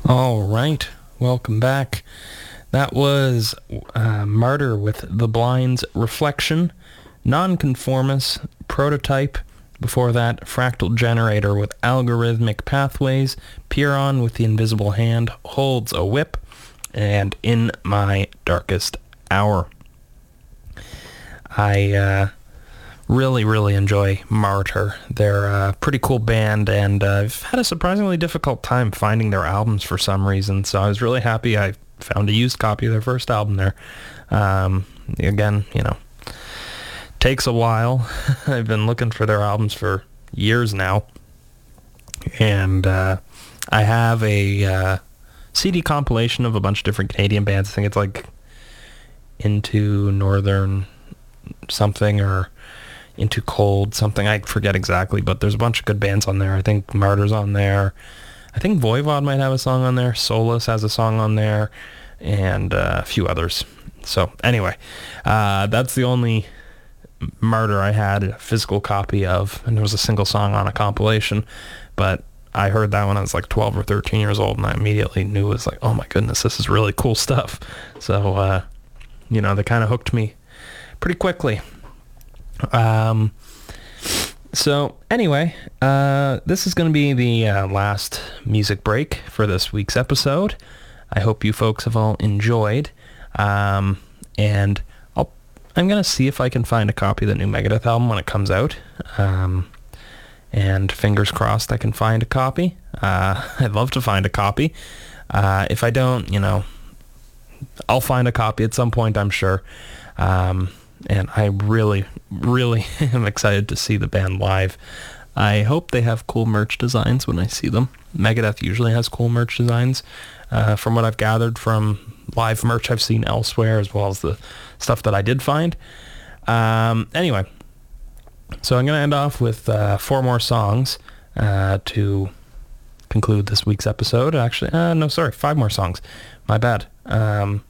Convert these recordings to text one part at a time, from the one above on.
All right, welcome back. That was Martyr with The Blind's Reflection, Nonconformist, Prototype. Before that, Fractal Generator with Algorithmic Pathways, Piron with The Invisible Hand, Holds a Whip, and In My Darkest Hour. I really enjoy Martyr. They're a pretty cool band, and I've had a surprisingly difficult time finding their albums for some reason, so I was really happy I found a used copy of their first album there. Again, takes a while. I've been looking for their albums for years now, and I have a CD compilation of a bunch of different Canadian bands. I think it's like Into Northern something or Into Cold something. I forget exactly, but there's a bunch of good bands on there. I think Martyr's on there. I think Voivod might have a song on there. Solus has a song on there, and a few others. So anyway, that's the only Martyr I had a physical copy of, and there was a single song on a compilation, but I heard that when I was like 12 or 13 years old, and I immediately knew it was like, oh my goodness, this is really cool stuff. So, they kind of hooked me pretty quickly. So anyway, this is going to be the last music break for this week's episode. I hope you folks have all enjoyed, and I'm going to see if I can find a copy of the new Megadeth album when it comes out, and fingers crossed I can find a copy. I'd love to find a copy. If I don't, I'll find a copy at some point, I'm sure. And I really am excited to see the band live. I hope they have cool merch designs when I see them. Megadeth usually has cool merch designs, from what I've gathered from live merch I've seen elsewhere, as well as the stuff that I did find. Anyway, so I'm going to end off with 4 more songs to conclude this week's episode. Actually, 5 more songs. My bad. I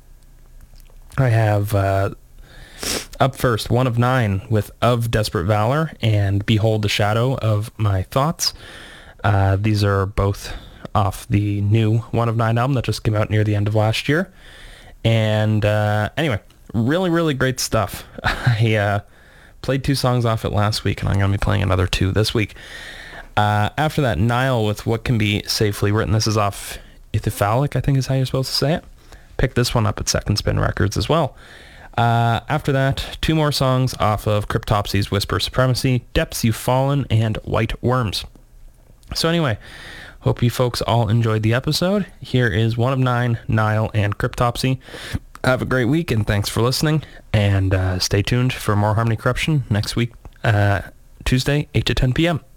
have... up first, One of Nine with Of Desperate Valor and Behold the Shadow of My Thoughts. These are both off the new One of Nine album that just came out near the end of last year. And anyway, really great stuff. I played 2 songs off it last week, and I'm going to be playing another 2 this week. After that, Nile with What Can Be Safely Written. This is off Ithifalic, I think is how you're supposed to say it. Picked this one up at Second Spin Records as well. After that, 2 more songs off of Cryptopsy's Whisper Supremacy, Depths You've Fallen, and White Worms. So anyway, hope you folks all enjoyed the episode. Here is One of Nine, Nile, and Cryptopsy. Have a great week, and thanks for listening, and stay tuned for more Harmony Corruption next week, Tuesday, 8 to 10 p.m.